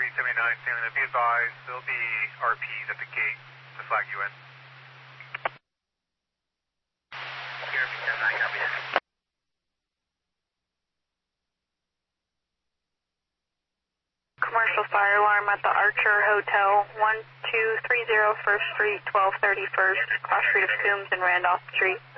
379, Stanley, be advised, there'll be RPs at the gate to flag you in. Commercial fire alarm at the Archer Hotel, 1230 First Street, 1230 First, cross street of Coombs and Randolph Street.